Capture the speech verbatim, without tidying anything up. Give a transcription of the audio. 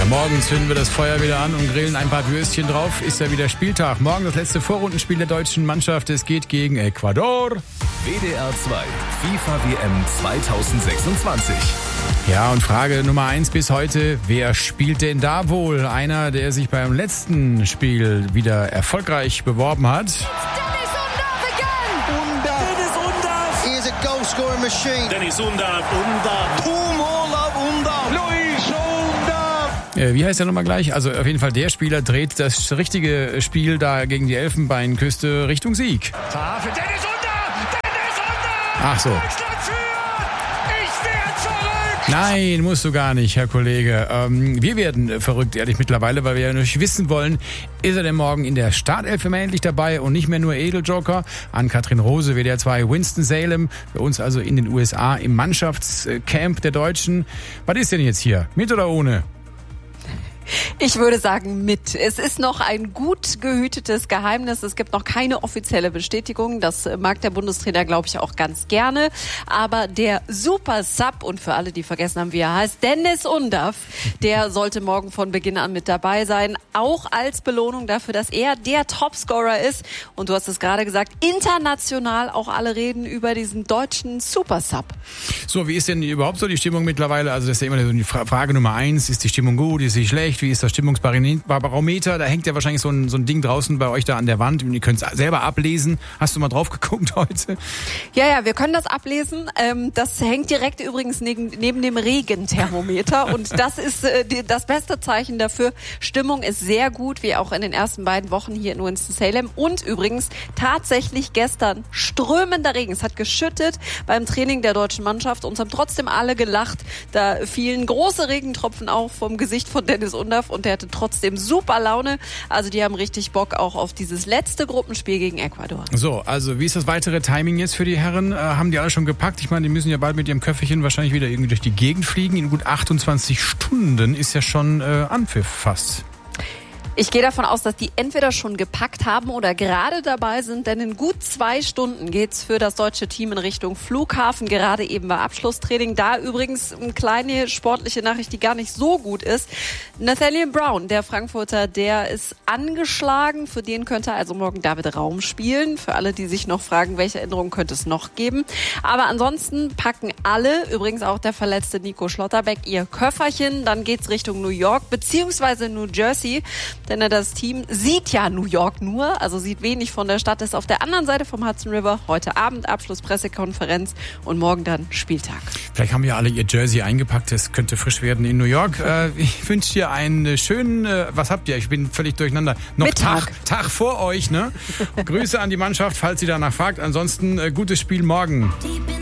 Morgen zünden wir das Feuer wieder an und grillen ein paar Würstchen drauf. Ist ja wieder Spieltag. Morgen das letzte Vorrundenspiel der deutschen Mannschaft. Es geht gegen Ecuador. W D R zwei FIFA W M zweitausendsechsundzwanzig. Ja, und Frage Nummer eins bis heute. Wer spielt denn da wohl? Einer, der sich beim letzten Spiel wieder erfolgreich beworben hat. Dennis Undav! He is a goal scoring machine. Dennis Undav! Undav! Tumor Undav! Luis Undav! Äh, wie heißt der nochmal gleich? Also auf jeden Fall der Spieler dreht das richtige Spiel da gegen die Elfenbeinküste Richtung Sieg. Tar für Dennis Undav! Dennis Undav! Ach so. Deutschland führt! Ich werde verrückt! Nein, musst du gar nicht, Herr Kollege. Ähm, wir werden verrückt, ehrlich, mittlerweile, weil wir ja natürlich wissen wollen, ist er denn morgen in der Startelf immer endlich dabei und nicht mehr nur Edeljoker? Ann-Kathrin Rose, W D R zwei, Winston-Salem, bei uns also in den U S A im Mannschaftscamp der Deutschen. Was ist denn jetzt hier? Mit oder ohne? Ich würde sagen mit. Es ist noch ein gut gehütetes Geheimnis. Es gibt noch keine offizielle Bestätigung. Das mag der Bundestrainer, glaube ich, auch ganz gerne. Aber der Super Sub, und für alle, die vergessen haben, wie er heißt, Dennis Undav, der sollte morgen von Beginn an mit dabei sein. Auch als Belohnung dafür, dass er der Topscorer ist. Und du hast es gerade gesagt, international auch alle reden über diesen deutschen Super Sub. So, wie ist denn überhaupt so die Stimmung mittlerweile? Also das ist ja immer so die Frage Nummer eins. Ist die Stimmung gut? Ist sie schlecht? Wie ist das Stimmungsbarometer? Da hängt ja wahrscheinlich so ein, so ein Ding draußen bei euch da an der Wand. Ihr könnt es selber ablesen. Hast du mal drauf geguckt heute? Ja, ja, wir können das ablesen. Ähm, das hängt direkt übrigens neben, neben dem Regenthermometer. Und das ist äh, die, das beste Zeichen dafür. Stimmung ist sehr gut, wie auch in den ersten beiden Wochen hier in Winston-Salem. Und übrigens tatsächlich gestern strömender Regen. Es hat geschüttet beim Training der deutschen Mannschaft. Uns haben trotzdem alle gelacht. Da fielen große Regentropfen auf vom Gesicht von Dennis Undav. Und der hatte trotzdem super Laune. Also die haben richtig Bock auch auf dieses letzte Gruppenspiel gegen Ecuador. So, also wie ist das weitere Timing jetzt für die Herren? Äh, haben die alle schon gepackt? Ich meine, die müssen ja bald mit ihrem Köfferchen wahrscheinlich wieder irgendwie durch die Gegend fliegen. In gut achtundzwanzig Stunden ist ja schon äh, Anpfiff fast. Ich gehe davon aus, dass die entweder schon gepackt haben oder gerade dabei sind, denn in gut zwei Stunden geht's für das deutsche Team in Richtung Flughafen, gerade eben bei Abschlusstraining. Da übrigens eine kleine sportliche Nachricht, die gar nicht so gut ist. Nathaniel Brown, der Frankfurter, der ist angeschlagen. Für den könnte also morgen David Raum spielen. Für alle, die sich noch fragen, welche Änderungen könnte es noch geben. Aber ansonsten packen alle, übrigens auch der verletzte Nico Schlotterbeck, ihr Köfferchen. Dann geht's Richtung New York beziehungsweise New Jersey. Denn das Team sieht ja New York nur, also sieht wenig von der Stadt, ist auf der anderen Seite vom Hudson River. Heute Abend Abschlusspressekonferenz und morgen dann Spieltag. Vielleicht haben ja alle ihr Jersey eingepackt, es könnte frisch werden in New York. Äh, ich wünsche dir einen schönen, äh, was habt ihr? Ich bin völlig durcheinander. Noch Tag, Tag vor euch, ne? Grüße an die Mannschaft, falls sie danach fragt. Ansonsten äh, gutes Spiel morgen.